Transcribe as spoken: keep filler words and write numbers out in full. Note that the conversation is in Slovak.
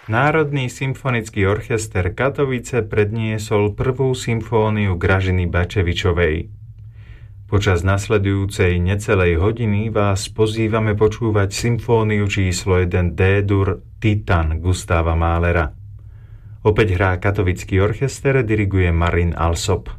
Národný symfonický orchester Katovice predniesol prvú symfóniu Gražiny Bačevičovej. Počas nasledujúcej necelej hodiny vás pozývame počúvať symfóniu číslo jeden D-dur Titan Gustáva Mahlera. Opäť hrá Katovický orchester, diriguje Marin Alsop.